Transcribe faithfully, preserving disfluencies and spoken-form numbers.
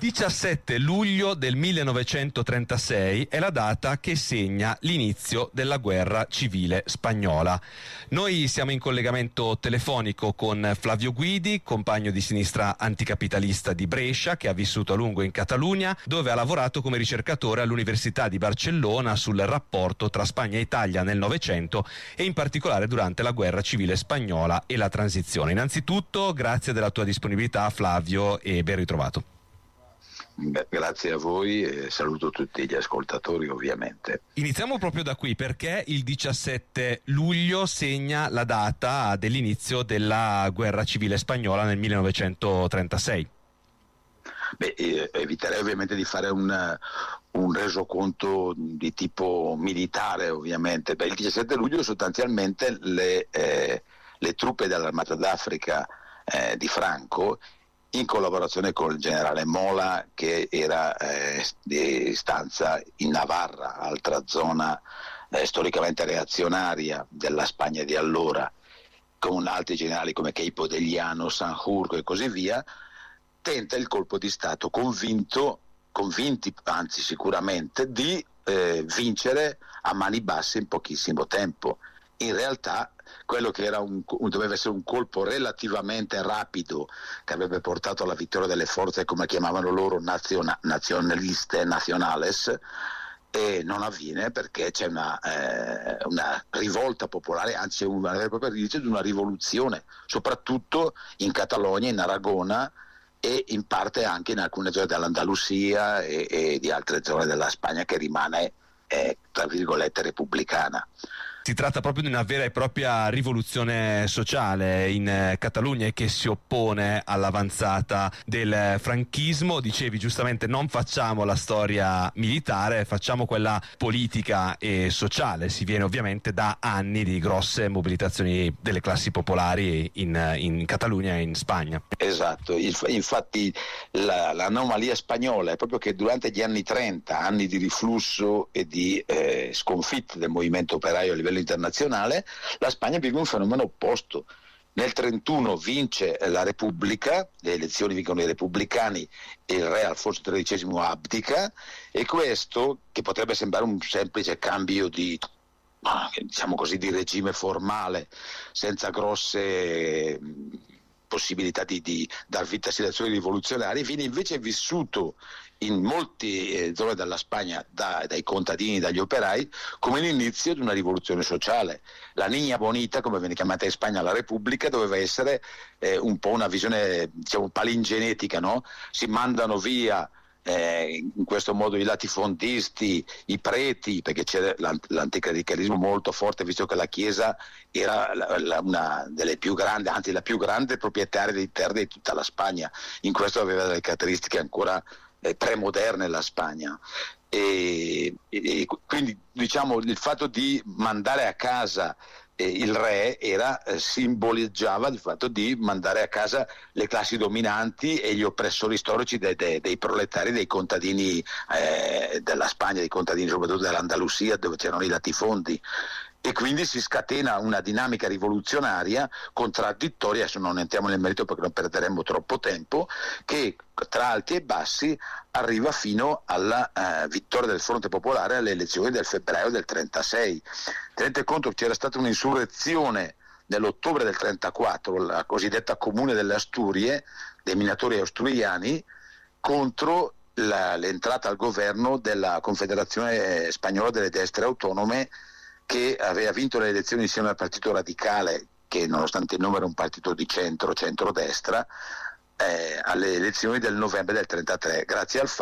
diciassette luglio del millenovecentotrentasei è la data che segna l'inizio della guerra civile spagnola. Noi siamo in collegamento telefonico con Flavio Guidi, compagno di sinistra anticapitalista di Brescia, che ha vissuto a lungo in Catalogna, dove ha lavorato come ricercatore all'Università di Barcellona sul rapporto tra Spagna e Italia nel Novecento e in particolare durante la guerra civile spagnola e la transizione. Innanzitutto, grazie della tua disponibilità, Flavio, e ben ritrovato. Beh, grazie a voi e saluto tutti gli ascoltatori, ovviamente. Iniziamo proprio da qui, perché il diciassette luglio segna la data dell'inizio della guerra civile spagnola nel millenovecentotrentasei. Beh, eh, eviterei ovviamente di fare un, un resoconto di tipo militare, ovviamente. Beh, il diciassette luglio sostanzialmente le, eh, le truppe dell'Armata d'Africa eh, di Franco, in collaborazione con il generale Mola, che era eh, di stanza in Navarra, altra zona eh, storicamente reazionaria della Spagna di allora, con altri generali come Queipo de Llano, Sanjurjo e così via, tenta il colpo di Stato, convinto, convinti anzi sicuramente, di eh, vincere a mani basse in pochissimo tempo. In realtà quello che era un, un, doveva essere un colpo relativamente rapido, che avrebbe portato alla vittoria delle forze, come chiamavano loro, naziona, nazionaliste, nazionales, e non avviene perché c'è una, eh, una rivolta popolare, anzi una vera e propria radice di una rivoluzione, soprattutto in Catalogna, in Aragona e in parte anche in alcune zone dell'Andalusia e, e di altre zone della Spagna, che rimane eh, tra virgolette repubblicana. Si tratta proprio di una vera e propria rivoluzione sociale in Catalogna, che si oppone all'avanzata del franchismo. Dicevi giustamente, non facciamo la storia militare, facciamo quella politica e sociale. Si viene ovviamente da anni di grosse mobilitazioni delle classi popolari in, in Catalogna e in Spagna. Esatto, infatti la, l'anomalia spagnola è proprio che durante gli anni trenta, anni di riflusso e di eh, sconfitta del movimento operaio a livello internazionale, la Spagna vive un fenomeno opposto. Nel trentuno vince la Repubblica, le elezioni vincono i repubblicani e il re Alfonso tredicesimo abdica, e questo, che potrebbe sembrare un semplice cambio di, diciamo così, di regime formale, senza grosse possibilità di, di dar vita a situazioni rivoluzionarie, viene invece vissuto in molte eh, zone della Spagna da, dai contadini, dagli operai, come l'inizio di una rivoluzione sociale. La Niña Bonita, come viene chiamata in Spagna la Repubblica, doveva essere eh, un po' una visione, diciamo, palingenetica, no? Si mandano via Eh, in questo modo i latifondisti, i preti, perché c'è l'anticlericalismo molto forte, visto che la Chiesa era la, la, una delle più grandi, anzi la più grande proprietaria di terre di tutta la Spagna. In questo aveva delle caratteristiche ancora eh, premoderne la Spagna. E, e quindi, diciamo, il fatto di mandare a casa eh, il re era eh, simboleggiava il fatto di mandare a casa le classi dominanti e gli oppressori storici de, de, dei proletari, dei contadini eh, della Spagna, dei contadini soprattutto dell'Andalusia, dove c'erano i latifondi. E quindi si scatena una dinamica rivoluzionaria contraddittoria, adesso non entriamo nel merito perché non perderemmo troppo tempo, che tra alti e bassi arriva fino alla eh, vittoria del Fronte Popolare alle elezioni del febbraio del trentasei. Tenete conto che c'era stata un'insurrezione nell'ottobre del trentaquattro, la cosiddetta Comune delle Asturie, dei minatori asturiani, contro la, l'entrata al governo della Confederazione Spagnola delle Destre Autonome, che aveva vinto le elezioni insieme al Partito Radicale, che nonostante il nome era un partito di centro, centrodestra, eh, alle elezioni del novembre del trentatré, grazie al fatto